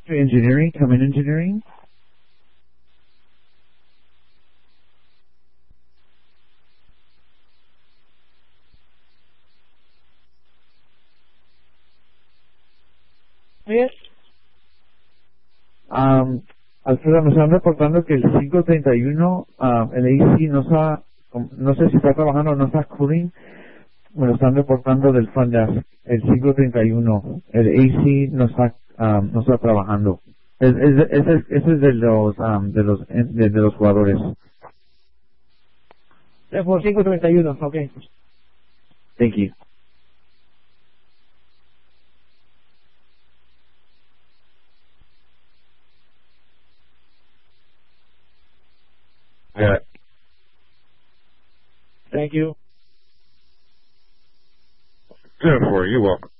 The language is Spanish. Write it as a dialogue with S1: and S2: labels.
S1: Engineering, come in engineering.
S2: Yes.
S1: Alfredo, me están reportando que el 531, el AC no sé si está trabajando o no está cooling. Me lo están reportando del front desk. El 531, el AC no está trabajando. Ese es de los jugadores.
S2: Por 531, ok.
S1: Thank you.
S3: Yeah.
S2: Thank you.
S3: 10-4, you're welcome.